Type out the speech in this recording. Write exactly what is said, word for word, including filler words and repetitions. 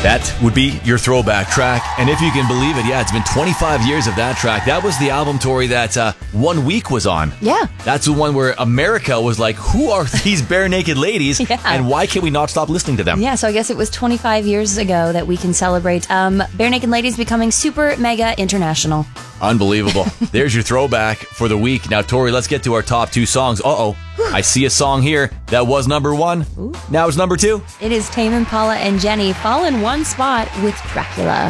That would be your throwback track. And if you can believe it, yeah, it's been twenty-five years of that track. That was the album, Tori, that uh, One Week was on. Yeah. That's the one where America was like, who are these bare naked ladies? Yeah. And why can't we not stop listening to them? Yeah, so I guess it was twenty-five years ago that we can celebrate um, Bare Naked Ladies becoming super mega international. Unbelievable. There's your throwback for the week. Now, Tori, let's get to our top two songs. Uh-oh. I see a song here that was number one. Ooh. Now it's number two. It is Tame Impala and Jenny fall in one spot with Dracula.